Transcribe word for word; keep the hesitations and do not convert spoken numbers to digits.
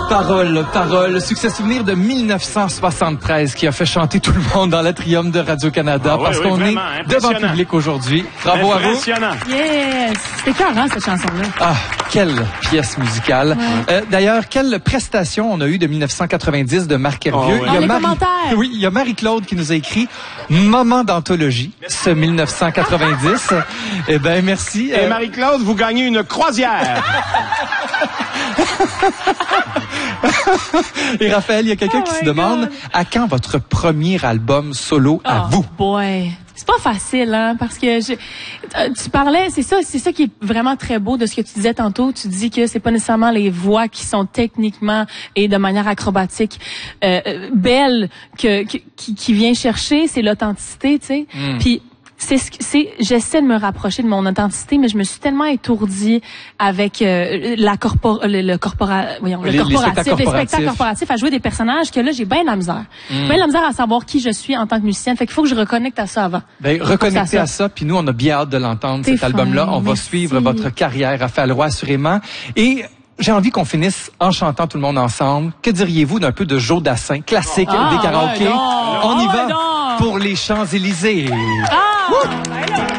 Parole, parole, succès souvenir de mille neuf cent soixante-treize qui a fait chanter tout le monde dans l'atrium de Radio-Canada ah, parce oui, oui, qu'on est devant le public aujourd'hui. Bravo à vous. Yes! C'était écœurant, cette chanson-là. Ah, quelle pièce musicale. Ouais. Euh, d'ailleurs, quelle prestation on a eu de mille neuf cent quatre-vingt-dix de Marc Hervieux. Oh, ouais. Il y a ah, Marie... commentaires. Oui, il y a Marie-Claude qui nous a écrit Moment d'anthologie, ce mille neuf cent quatre-vingt-dix. Eh ben, merci. Et euh... Marie-Claude, vous gagnez une croisière. Et Raphaël, il y a quelqu'un oh qui se demande God. à quand votre premier album solo à oh vous? Boy. C'est pas facile, hein, parce que je, tu parlais, c'est ça, c'est ça qui est vraiment très beau de ce que tu disais tantôt. Tu dis que c'est pas nécessairement les voix qui sont techniquement et de manière acrobatique euh, belles que, que qui, qui vient chercher, c'est l'authenticité, tu sais. Mm. Puis c'est ce c'est j'essaie de me rapprocher de mon authenticité, mais je me suis tellement étourdie avec euh, la corpor le, le corpora voyons le les, corporatif, les spectacles, les spectacles corporatifs à jouer des personnages que là j'ai bien de la misère. Mm. Bien de la misère à savoir qui je suis en tant que musicienne. Fait qu'il faut que je reconnecte à ça avant. Ben reconnecter à ça, puis nous on a bien hâte de l'entendre cet album-là. On Merci. va suivre votre carrière, Raphaël Roy, assurément. Et j'ai envie qu'on finisse en chantant tout le monde ensemble. Que diriez-vous d'un peu de Joe Dassin, classique ah, des karaokés? Ouais, on y oh, va ouais, pour les Champs-Élysées. Ah,